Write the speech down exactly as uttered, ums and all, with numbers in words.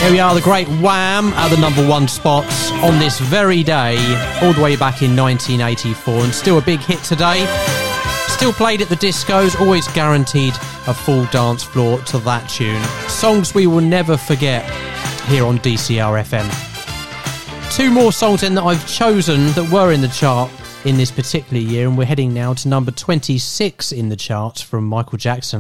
Here we are, the great Wham at the number one spots on this very day, all the way back in nineteen eighty-four, and still a big hit today. Still played at the discos, always guaranteed a full dance floor to that tune. Songs we will never forget here on D C R F M. Two more songs then that I've chosen that were in the chart in this particular year, and we're heading now to number twenty-six in the charts from Michael Jackson.